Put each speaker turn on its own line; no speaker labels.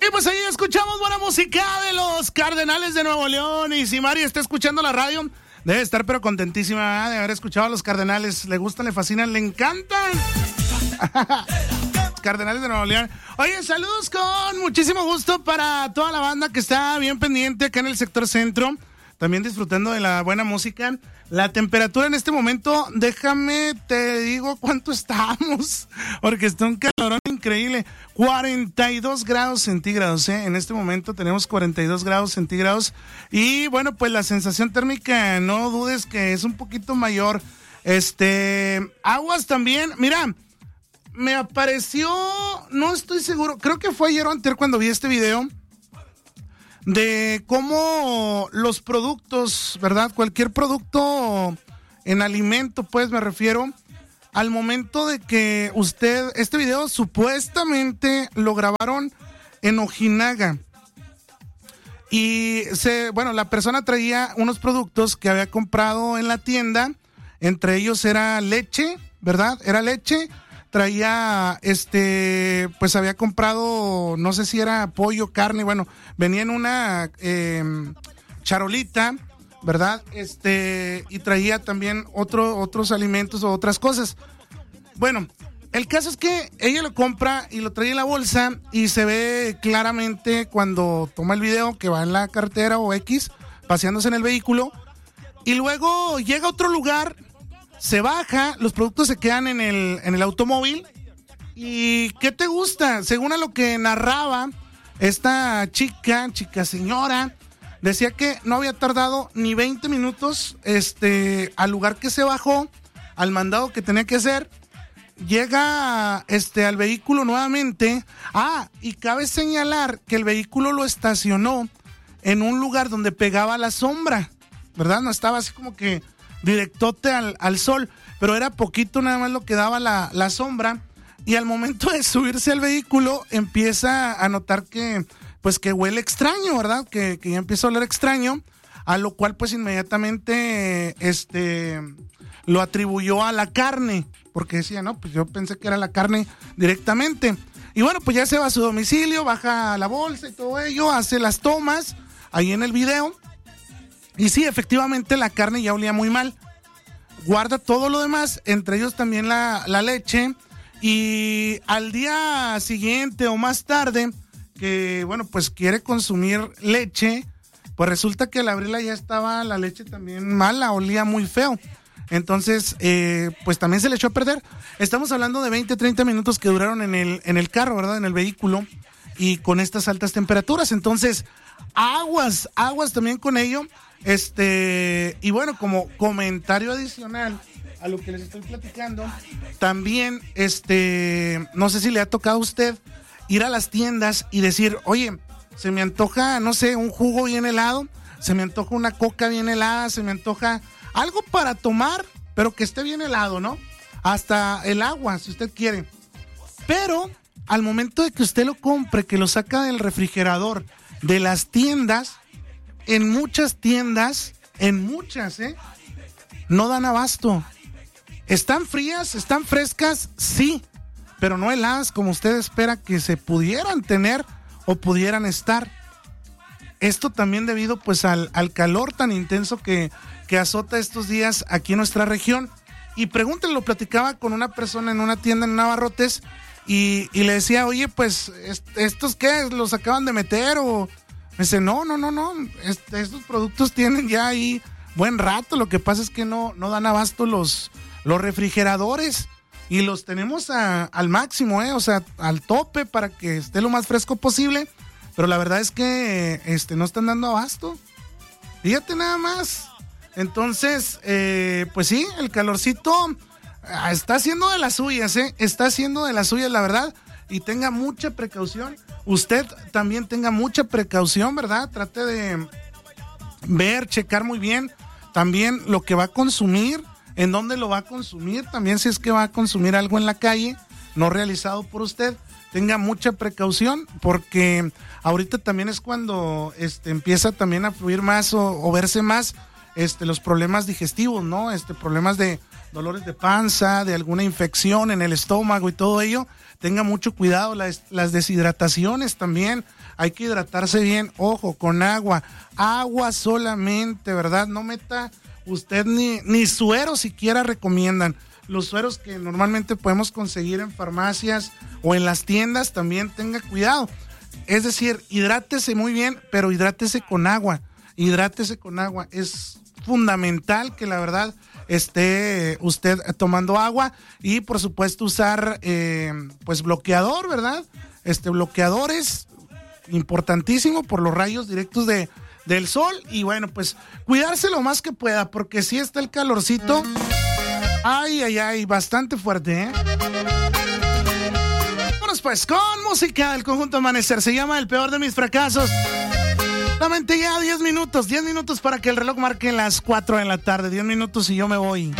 Y pues ahí escuchamos buena música de los Cardenales de Nuevo León. Y si Mari está escuchando la radio, debe estar pero contentísima de haber escuchado a los Cardenales. Le gustan, le fascinan, le encantan. Cardenales de Nuevo León. Oye, saludos con muchísimo gusto para toda la banda que está bien pendiente acá en el sector centro. También disfrutando de la buena música. La temperatura en este momento, déjame te digo cuánto estamos, porque está un calorón increíble. 42 grados centígrados, En este momento tenemos 42 grados centígrados. Y bueno, pues la sensación térmica, no dudes que es un poquito mayor. Aguas también, mira, me apareció, no estoy seguro, creo que fue ayer o antier cuando vi este video de cómo los productos, ¿verdad? Cualquier producto en alimento, pues me refiero, al momento de que este video supuestamente lo grabaron en Ojinaga. Y la persona traía unos productos que había comprado en la tienda, entre ellos era leche, ¿verdad? Era leche. Traía, pues había comprado, no sé si era pollo, carne, bueno, venía en una charolita, ¿verdad? Y traía también otros alimentos o otras cosas. Bueno, el caso es que ella lo compra y lo trae en la bolsa y se ve claramente cuando toma el video que va en la carretera o X, paseándose en el vehículo, y luego llega a otro lugar. Se baja, los productos se quedan en el automóvil. ¿Y qué te gusta? Según a lo que narraba esta chica señora, decía que no había tardado ni 20 minutos al lugar que se bajó, al mandado que tenía que hacer. Llega al vehículo nuevamente. Y cabe señalar que el vehículo lo estacionó en un lugar donde pegaba la sombra, ¿verdad? No estaba así como que directote al sol, pero era poquito nada más lo que daba la sombra. Y al momento de subirse al vehículo empieza a notar que huele extraño, ¿verdad? Que ya empieza a oler extraño, a lo cual pues inmediatamente lo atribuyó a la carne, porque decía, no, pues yo pensé que era la carne directamente. Y bueno, pues ya se va a su domicilio, baja la bolsa y todo ello, hace las tomas ahí en el video. Y sí, efectivamente la carne ya olía muy mal. Guarda todo lo demás, entre ellos también la leche. Y al día siguiente o más tarde, que bueno, pues quiere consumir leche, pues resulta que al abrirla ya estaba la leche también mala, olía muy feo. Entonces, pues también se le echó a perder. Estamos hablando de 20, 30 minutos que duraron en el carro, ¿verdad? En el vehículo. Y con estas altas temperaturas. Entonces, aguas también con ello. Y bueno, como comentario adicional a lo que les estoy platicando, también, no sé si le ha tocado a usted ir a las tiendas y decir, oye, se me antoja, no sé, un jugo bien helado, se me antoja una coca bien helada, se me antoja algo para tomar, pero que esté bien helado, ¿no? Hasta el agua, si usted quiere. Pero al momento de que usted lo compre, que lo saca del refrigerador de las tiendas, en muchas tiendas, no dan abasto. ¿Están frías? ¿Están frescas? Sí, pero no heladas como usted espera que se pudieran tener o pudieran estar. Esto también debido pues al calor tan intenso que azota estos días aquí en nuestra región. Y pregúntenle, lo platicaba con una persona en una tienda en Navarrotes y le decía, oye, pues, ¿estos qué? ¿Los acaban de meter? O me dice, no, estos productos tienen ya ahí buen rato, lo que pasa es que no dan abasto los refrigeradores y los tenemos al máximo, o sea, al tope para que esté lo más fresco posible, pero la verdad es que no están dando abasto. Fíjate nada más. Entonces, pues sí, el calorcito está haciendo de las suyas, está haciendo de las suyas, la verdad, y tenga mucha precaución. Usted también tenga mucha precaución, ¿verdad? Trate de ver, checar muy bien también lo que va a consumir, en dónde lo va a consumir, también si es que va a consumir algo en la calle, no realizado por usted, tenga mucha precaución, porque ahorita también es cuando empieza también a fluir más o verse más los problemas digestivos, ¿no? Problemas de dolores de panza, de alguna infección en el estómago y todo ello, tenga mucho cuidado. Las deshidrataciones también, hay que hidratarse bien, ojo, con agua solamente, ¿verdad? No meta usted ni suero siquiera recomiendan. Los sueros que normalmente podemos conseguir en farmacias o en las tiendas, también tenga cuidado. Es decir, hidrátese muy bien, pero hidrátese con agua. Es fundamental que la verdad esté usted tomando agua y por supuesto usar pues bloqueador, ¿verdad? Bloqueador es importantísimo por los rayos directos del sol y bueno, pues cuidarse lo más que pueda porque si está el calorcito, ay, bastante fuerte, ¿eh? Vámonos pues con música del conjunto Amanecer, se llama El Peor de Mis Fracasos. Solamente ya 10 minutos para que el reloj marque las 4 de la tarde, 10 minutos y yo me voy.